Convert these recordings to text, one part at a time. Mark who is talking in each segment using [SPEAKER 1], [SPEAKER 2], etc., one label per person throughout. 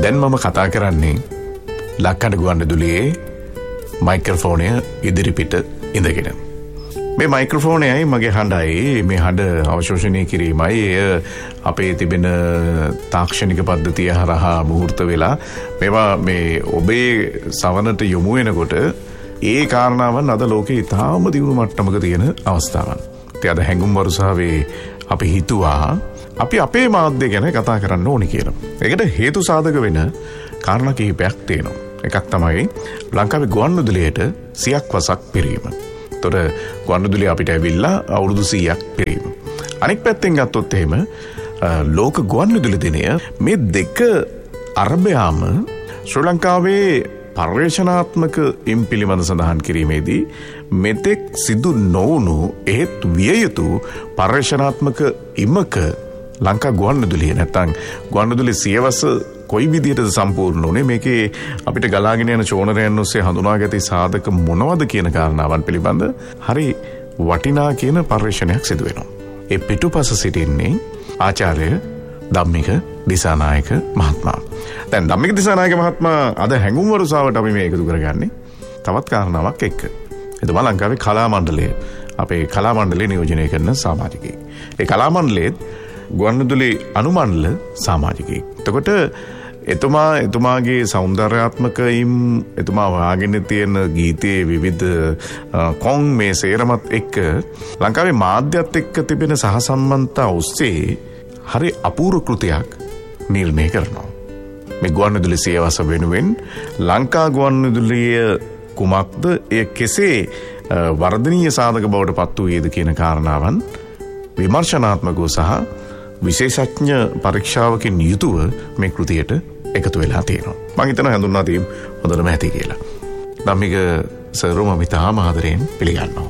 [SPEAKER 1] දැන් මම කතා කරන්නේ ලක්කඩ ගුවන්විදුලියේ මයික්‍රොෆෝනය ඉදිරිපිට ඉඳගෙන. මේ මයික්‍රොෆෝනයයි මගේ හඬයි මේ හඬ අවශෝෂණය කිරීමයි එය අපේ තිබෙන තාක්ෂණික පද්ධතිය හරහා මුහුර්ත වෙලා මේවා මේ ඔබේ සවනට යොමු වෙනකොට ඒ කාරණාවන් අද ලෝකේ ඉතාම දියුණු මට්ටමක තියෙන අවස්ථාවන්. ඉතින් අද හැඟුම් වරුසාවේ අපි හිතුවා අපි අපේ මාධ්‍ය ගැන කතා කරන්න ඕනි කියලා. ඒකට හේතු සාධක වෙන කාරණා කිහිපයක් තියෙනවා. එකක් තමයි ලංකාවේ ගුවන්විදුලියට 100ක් වසක් පිරීම. තොර ගුවන්විදුලිය අපිට ඇවිල්ලා අවුරුදු 100ක් පිරීම. අනෙක් පැත්තෙන් ගත්තොත් එහෙම ලෝක ගුවන්විදුලි දිනය මේ දෙක අරබයාම ශ්‍රී ලංකාවේ පර්යේෂණාත්මක පිළිබඳ සඳහන් කිරීමේදී මෙතෙක් සිදු නොවුණු ඒත් විය යුතු පර්යේෂණාත්මක ඉමක ලංකා ගුවන්විදුලිය නැත්නම් ගුවන්විදුලි සියවස කොයි විදිහටද සම්පූර්ණ වුණේ මේකේ අපිට ගලාගෙන යන චෝනරයන් ඔස්සේ හඳුනාගැති සාධක මොනවද කියන කාරණාවන් පිළිබඳ හරි වටිනා කියන පර්යේෂණයක් සිදු වෙනවා. ඒ පිටුපස සිටින්නේ ආචාර්ය ධම්මික දිසානායක මහත්මයා. දැන් ධම්මික දිසානායක මහත්මයා අද හැඟුම් වරුසාවට අපි මේ එකතු කරගන්නේ තවත් කාරණාවක් එක්ක. එතුමා ලංකාවේ කලා මණ්ඩලය අපේ කලා මණ්ඩලය නියෝජනය කරන සමාජිකයෙක්. ඒ කලා මණ්ඩලයේ ගුවන්විදුලි අනුමණ්ඩල සමාජිකයෙක්. එතකොට එතුමාගේ සෞන්දර්යාත්මකයින් එතුමා වාගෙන තියෙන ගීතයේ විවිධ කොන් මේ සේරමත් එක්ක ලංකාවේ මාධ්‍යත් එක්ක තිබෙන සහසම්බන්ධතා ඔස්සේ හරි අපූර්ව කෘතියක් නිර්ණය කරනවා. මේ ගුවන්විදුලි සියවස වෙනුවෙන් ලංකා ගුවන්විදුලිය කුමක්ද එය කෙසේ වර්ධනීය සාධක බවට පත් වූයේද කියන කාරණාවන් විමර්ශනාත්මකව සහ විශේෂඥ පරීක්ෂාවකින් යුතුව මේ කෘතියට එකතු වෙලා තියෙනවා. මම හිතනවා හඳුන්වා දීම හොඳටම ඇති කියලා. ධම්මික සර් මම ඉතාම ආදරයෙන් පිළිගන්නවා.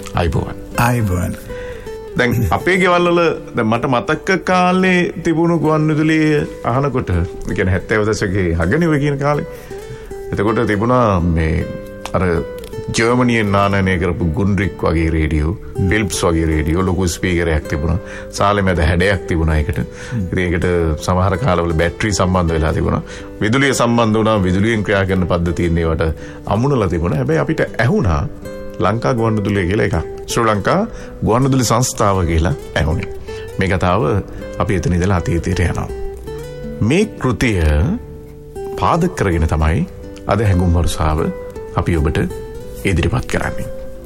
[SPEAKER 1] ආයිබෝවන්. දැන් අපේ ගෙවල් වල දැන් මට මතක කාලේ තිබුණු ගුවන්විදුලිය අහනකොට ඒ කියන්නේ 70 දශකයේ හගනිව කියන කාලේ. එතකොට තිබුණා මේ අර ජර්මනියෙන් නානනය කරපු ගුන්රික් වගේ රේඩියෝ, ෆිලිප්ස් වගේ රේඩියෝ, ලොකු ස්පීකරයක් තිබුණා. සාලේ මැද හැඩයක් තිබුණා ඒකට. ඉතින් ඒකට සමහර කාලවල බැටරි සම්බන්ධ වෙලා තිබුණා. විදුලිය සම්බන්ධ වුණා, විදුලියෙන් ක්‍රියා කරන පද්ධතියන් ඒවට අමුණලා තිබුණා. හැබැයි අපිට ඇහුණා ලංකා ගුවන්විදුලිය කියලා එකක්. ශ්‍රී ලංකා ගුවන්විදුලි සංස්ථාව කියලා ඇහුණේ. මේ කතාව අපි එතන ඉඳලා අතීතයට යනවා. මේ කෘතිය පාදක කරගෙන තමයි අද හැඟුම් වරුසාව අපි ඔබට ඉදිරිපත් කරන්නේ.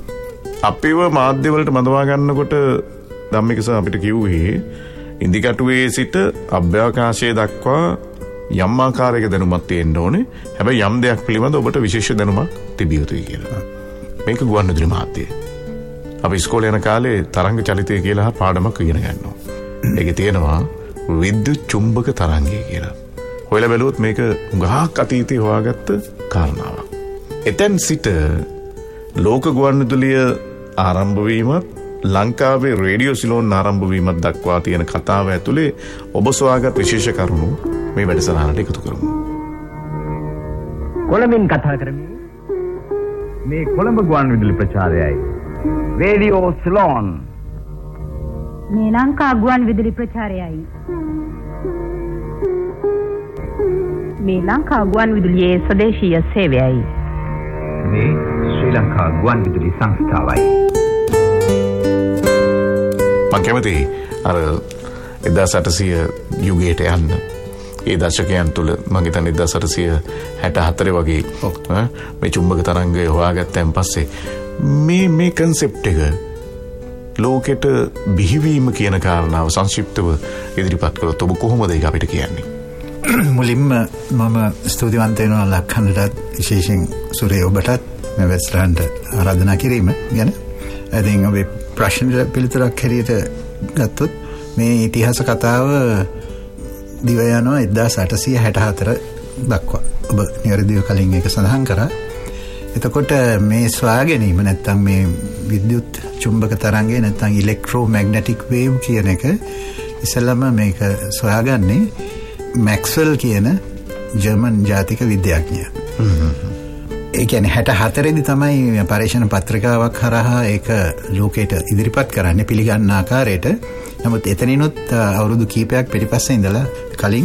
[SPEAKER 1] අපිව මාධ්‍යවලට මඳවා ගන්නකොට ධම්මික සර් අපිට කිව්වේ ඉන්දිකටුවේ සිට අභ්‍යවකාශයේ දක්වා යම් ආකාරයක දැනුමක් තියෙන්න ඕනේ. හැබැයි යම් දෙයක් පිළිබඳ ඔබට විශේෂ දැනුමක් තිබිය යුතුයි කියලා. මේක ගුවන්විදුලි මාධ්‍යය. අපි ඉස්කෝලේ යන කාලේ තරංග චලිතය කියලා පාඩමක් ඉගෙන ගන්නවා. ඒකේ තියෙනවා විද්‍යුත් චුම්බක තරංගය කියලා. හොයලා බැලුවොත් මේක ගහක් අතීතේ හොයාගත්ත කාරණාවක්. එතෙන් සිට ලෝක ගුවන්විදුලිය ආරම්භ වීමත් ලංකාවේ රේඩියෝ සිලෝන් ආරම්භ වීමත් දක්වා තියෙන කතාව ඇතුලේ ඔබ සොයාගත් විශේෂ කරුණු මේ වැඩසටහනට එකතු කරමු.
[SPEAKER 2] කොළඹින් කතා කරමු. මේ කොළඹ ගුවන්විදුලි ප්‍රචාරයයි. Radio Ceylon.
[SPEAKER 3] මේ ලංකා ගුවන්විදුලි ප්‍රචාරයයි. මේ ලංකා ගුවන්විදුලියේ ස්වදේශීය සේවයයි.
[SPEAKER 2] මේ ශ්‍රී ලංකා ගුවන්විදුලි සංස්ථාවයි.
[SPEAKER 1] මම කැමතියි අර 1800 යුගයට යන්න. ඒ දශකයන් තුල මම හිතන්නේ 1864 වගේ මේ චුම්බක තරංගය හොයාගත්තන් පස්සේ මේ කන්සෙප්ට් එක ලෝකෙට බිහිවීම කියන කාරණාව සංක්ෂිප්තව ඉදිරිපත් කළොත් ඔබ කොහොමද ඒක අපිට කියන්නේ?
[SPEAKER 4] මුලින්ම මම ස්තුතිවන්ත වෙනවා ලක්හඬටත් විශේෂයෙන් සුරේ ඔබටත් මේ වැඩසටහනට ආරාධනා කිරීම ගැන. ඉතින් ඔබේ ප්‍රශ්නෙට පිළිතුරක් හැටියට ගත්තොත් මේ ඉතිහාස කතාව දිව යනවා 1864 දක්වා. ඔබ නිවැරදිව කලින් ඒක සඳහන් කරා. එතකොට මේ සොයා ගැනීම නැත්නම් මේ විද්‍යුත් චුම්බක තරංගය නැත්නම් ඉලෙක්ට්‍රෝමැග්නටික් වේව් කියන එක ඉස්සෙල්ලාම මේක සොයාගන්නේ මැක්ස්වෙල් කියන ජර්මන් ජාතික විද්‍යාඥයා. ඒ කියන්නේ 64 දී තමයි පරීක්ෂණ පත්‍රිකාවක් හරහා ඒක ලෝකයට ඉදිරිපත් කරන්න පිළිගන්න ආකාරයට. නමුත් එතනිනුත් අවුරුදු කීපයක් පිටිපස්සේ ඉඳලා කලින්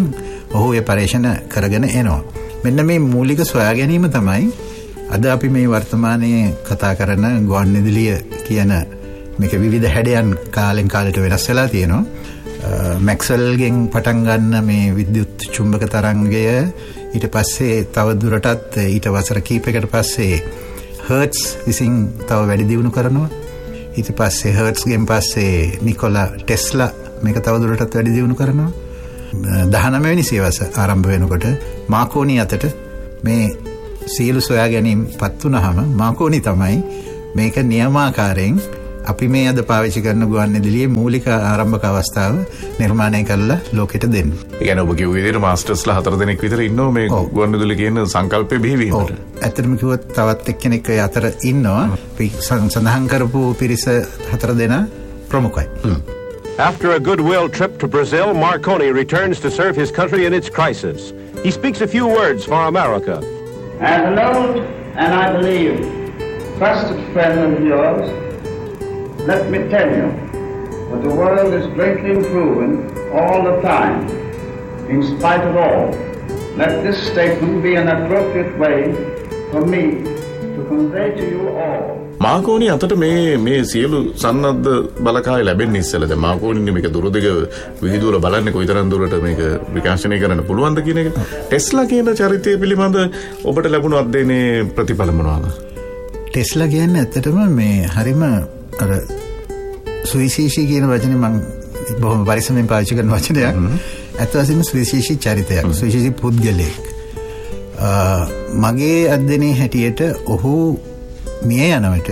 [SPEAKER 4] ඔහු ඒ පරීක්ෂණ කරගෙන එනවා. මෙන්න මේ මූලික සොයා ගැනීම තමයි අද අපි මේ වර්තමානයේ කතා කරන ගුවන් විදුලිය කියන මේක විවිධ හැඩයන් කාලෙන් කාලට වෙනස් වෙලා තියෙනවා. මැක්ස්වෙල්ගෙන් පටන් ගන්න මේ විද්‍යුත් චුම්බක තරංගය ඊට පස්සේ තව දුරටත් ඊට වසර කීපයකට පස්සේ හර්ට්ස් විසින් තව වැඩි දියුණු කරනවා. ඊට පස්සේ හර්ට්ස්ගෙන් පස්සේ නිකොලා ටෙස්ලා මේක තව දුරටත් වැඩි දියුණු කරනවා. 19 වෙනි සියවස ආරම්භ වෙනකොට මාකෝනි අතට මේ සියලු සොයා ගැනීම් පත් වුණාම මාකෝනි තමයි මේක නියමාකාරයෙන් අපි මේ අද පාවිච්චි කරන ගුවන් විදුලියේ මූලික ආරම්භක අවස්ථාව නිර්මාණය කරලා ලෝකෙට දෙන්නේ. ඒ
[SPEAKER 1] කියන්නේ ඔබ කිව්ව විදිහට මාස්ටර්ස්ලා 4 දෙනෙක් විතර ඉන්නවා මේ ගුවන් විදුලිය කියන සංකල්පය බිහිවීමට.
[SPEAKER 4] ඇත්තටම කිව්වොත් තවත් එක්කෙනෙක් අතර ඉන්නවා. අපි සඳහන් කරපු පිරිස 4 දෙනා ප්‍රමුඛයි.
[SPEAKER 5] After a goodwill trip to Brazil, Marconi returns to serve his country in its crisis. He speaks a few words for America.
[SPEAKER 6] As an old and I believe trusted friend of yours, let me tell you that the world is greatly improving all the time. In spite of all, let this statement be an appropriate way for me to convey to you all.
[SPEAKER 1] මාකෝනි අතට මේ සියලු සන්නද්ධ බලකාය ලැබෙන්නේ ඉස්සෙල්ලා. දැන් මාකෝනි මේක දුරදිග විහිදුවල බලන්නේ කොයිතරම් දුරට මේක විකාශනය කරන්න පුළුවන්ද කියන එක. ටෙස්ලා කියන චරිතය පිළිබඳ ඔබට ලැබුණු අධ්‍යයනයේ ප්‍රතිඵල මොනවාද?
[SPEAKER 4] ටෙස්ලා කියන්නේ ඇත්තටම මේ හරිම අර සුවිශේෂී කියන වචනේ මම බොහොම පරිස්සමෙන් පාවිච්චි කරන වචනයක්. ඇත්ත වශයෙන්ම සුවිශේෂී චරිතයක්, සුවිශේෂී පුද්ගලයෙක්. මගේ අධ්‍යයනයේ හැටියට ඔහු මිය යනවට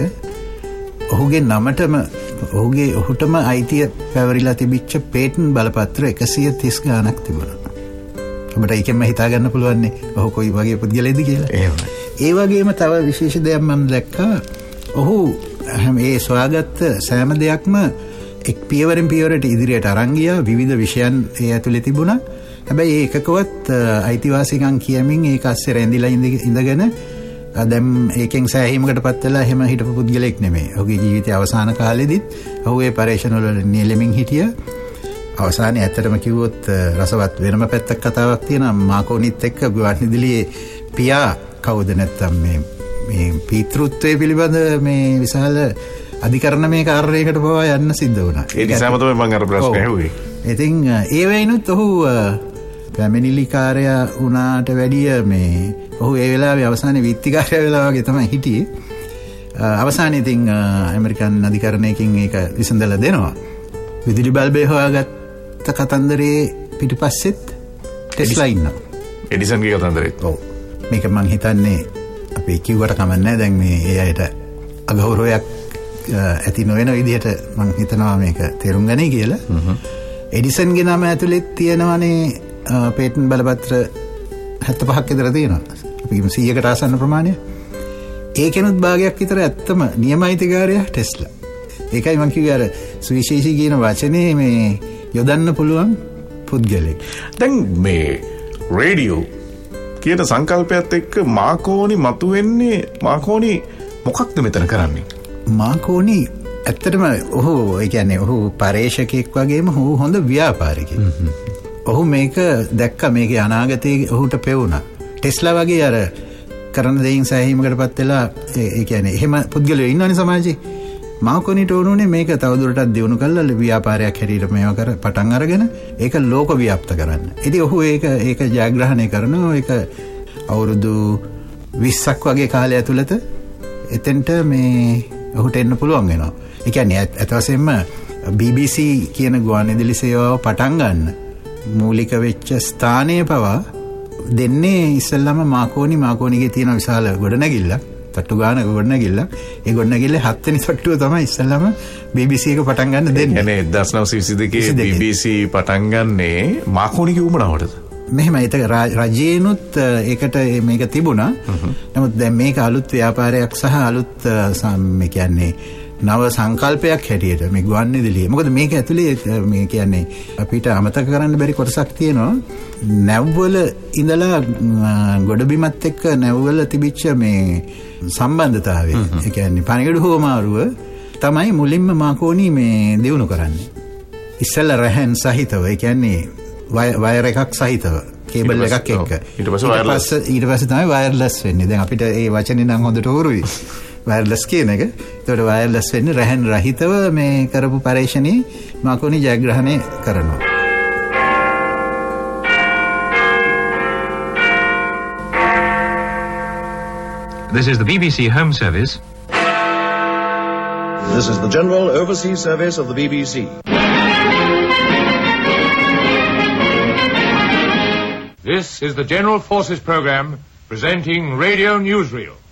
[SPEAKER 4] ඔහුගේ නමටම ඔහුටම අයිතිය පැවරිලා තිබිච්ච පේටන් බලපත්‍ර 130 ගාණක් තිබුණා. ඔබට ඒකෙන්ම හිතා ගන්න පුළුවන් නේ ඔහු කොයි වගේ පුද්ගලයෙක්ද කියලා. ඒ වගේම තව විශේෂ දෙයක් මම දැක්කා. ඔහු මේ සොයාගත්ත සෑම දෙයක්ම එක් පියවරෙන් පියවරට ඉදිරියට අරන් ගියා. විවිධ විෂයන් ඒ ඇතුලේ තිබුණා. හැබැයි ඒ එකකවත් අයිතිවාසිකම් කියමින් ඒක අස්සේ රැඳිලා ඉඳගෙන දැන් ඒකෙන් සෑහීමකට පත් වෙලා එහෙම හිටපු පුද්ගලෙක් නෙමෙයි. ඔහුගේ ජීවිතයේ අවසාන කාලෙදිත් ඔහු ඒ පරීක්ෂණ වල නියැලෙමින් හිටියා. අවසානයේ ඇත්තටම කිව්වොත් රසවත් වෙනම පැත්තක් කතාවක් තියෙනවා. මාකෝනිත් එක්ක ගුවන් විදුලියේ පියා කවුද නැත්තම් මේ පීතෘත්වයේ පිළිබඳ මේ විශාල අධිකරණ මේ කාර්යයකට පවා යන්න සිද්ධ වුණා.
[SPEAKER 1] ඒ නිසාම තමයි මම අර ප්‍රශ්න ඇහුවේ.
[SPEAKER 4] ඉතින් ඒ වෙයිනුත් ඔහු පැමිණිලිකාරයා වුණාට වැඩිය මේ ඔහු ඒ වෙලාවේ අවසානයේ විත්තිකාරයා වෙලා වගේ තමයි හිටියේ. අවසානයේ ඉතින් ඇමරිකන් අධිකරණයකින් ඒක විසඳලා දෙනවා. විදුලි බල්බේ හොයාගත්ත කතන්දරේ පිටිපස්සෙත් ටෙස්ලා ඉන්නවා.
[SPEAKER 1] එඩිසන්ගේ කතන්දරේ.
[SPEAKER 4] ඔව්. මේක මං හිතන්නේ අපි කිව්වට කමක් නැහැ. දැන් මේ ඒ අයට අගෞරවයක් ඇති නොවන විදිහට මං හිතනවා මේක තේරුම් ගන්නේ කියලා. එඩිසන්ගේ නම ඇතුළේ තියෙනවානේ පේටන් බලපත්‍ර 75ක් විතර තියෙනවා. අපි කියමු 100කට ආසන්න ප්‍රමාණය. ඒකෙනුත් භාගයක් විතර ඇත්තම නියමයිතිකාරයා ටෙස්ලා. ඒකයි මම කිව්වේ අර සුවිශේෂී කියන වචනේ මේ යොදන්න පුළුවන් පුද්ගලෙක්.
[SPEAKER 1] දැන් මේ රේඩියෝ කියන සංකල්පයත් එක්ක මාකෝනි මතුවෙන්නේ මාකෝනි මොකක්ද මෙතන කරන්නේ?
[SPEAKER 4] මාකෝනි ඇත්තටම ඔහු ඒ කියන්නේ ඔහු පරේක්ෂකෙක් වගේම ඔහු හොඳ ව්‍යාපාරිකයෙක්. ඔහු මේක දැක්ක මේකේ අනාගතයේ ඔහුට පෙවුණා. ටෙස්ලා වගේ අර කරන දෙයින් සෑහීමකටපත් වෙලා ඒ කියන්නේ එහෙම පුද්ගලයෝ ඉන්නවනේ සමාජයේ. මාකෝනිට උනුනේ මේක තවදුරටත් දියුණු කරලා ව්‍යාපාරයක් හැටියට මේවා කර පටන් අරගෙන ඒක ලෝක ව්‍යාප්ත කරන්න. ඉතින් ඔහු ඒක ජයග්‍රහණය කරනවා. ඒක අවුරුදු 20ක් වගේ කාලය ඇතුළත එතෙන්ට මේ ඔහුට එන්න පුළුවන් වෙනවා. ඒ කියන්නේ අත වශයෙන්ම BBC කියන ගුවන් විදුලි සේවාව පටන් ගන්න මූලික වෙච්ච ස්ථානයේ පවා දෙන්නේ ඉස්සෙල්ලාම මාකෝනිගේ තියෙන විශාල ගොඩනැගිල්ලක්. තට්ටු ගානක ගොඩනැගිල්ල. ඒ ගොඩනැගිල්ලේ 7 වෙනි තට්ටුව තමයි ඉස්සෙල්ලාම BBC එක පටන් ගන්න දෙන්නේ.
[SPEAKER 1] يعني 1922 BBC පටන් ගන්නේ මාකෝනිගේ උමනාවටද?
[SPEAKER 4] මෙහෙමයි. ඒක රජයේනුත් ඒකට මේක තිබුණා. නමුත් දැන් මේක අලුත් ව්‍යාපාරයක් සහ අලුත් මේ කියන්නේ නව සංකල්පයක් හැටියට මේ ගුවන් විදුලිය. මොකද මේක ඇතුලේ මේ කියන්නේ අපිට අමතක කරන්න බැරි කොටසක් තියෙනවා. නැව්වල ඉඳලා ගොඩබිමත් එක්ක නැව්වල තිබිච්ච මේ සම්බන්ධතාවය. ඒ කියන්නේ පණිවිඩ හෝමාරුව තමයි මුලින්ම මාකෝනි මේ දිනු කරන්නේ. ඉස්සෙල්ලා රහන් සහිතව ඒ කියන්නේ වයර් එකක් සහිතව කේබල් එකක් එක්ක.
[SPEAKER 1] ඊට පස්සේ
[SPEAKER 4] තමයි වයර්ලස් වෙන්නේ. දැන් අපිට ඒ වචනේ නම් හොඳට උරුයි. වයර්ලස් කියන එක. ඒකට වයර්ලස් වෙන්නේ රැහන් රහිතව මේ කරපු පරීක්ෂණේ මාකෝනි ජයග්‍රහණය කරනවා.
[SPEAKER 7] This is the BBC Home Service.
[SPEAKER 8] This is the General Overseas Service of the BBC.
[SPEAKER 9] This is the General Forces Programme presenting Radio Newsreel.